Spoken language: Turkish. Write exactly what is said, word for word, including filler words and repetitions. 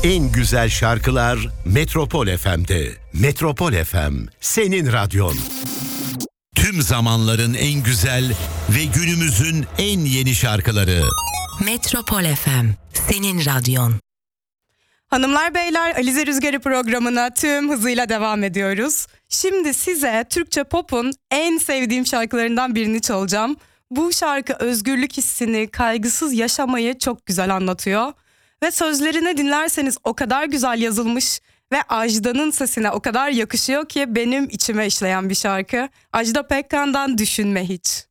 En güzel şarkılar Metropol F M'de. Metropol F M, senin radyon. Tüm zamanların en güzel ve günümüzün en yeni şarkıları. Metropol F M, senin radyon. Hanımlar beyler, Alize Rüzgarı programına tüm hızıyla devam ediyoruz. Şimdi size Türkçe pop'un en sevdiğim şarkılarından birini çalacağım. Bu şarkı özgürlük hissini, kaygısız yaşamayı çok güzel anlatıyor. Ve sözlerini dinlerseniz o kadar güzel yazılmış ve Ajda'nın sesine o kadar yakışıyor ki benim içime işleyen bir şarkı. Ajda Pekkan'dan Düşünme Hiç.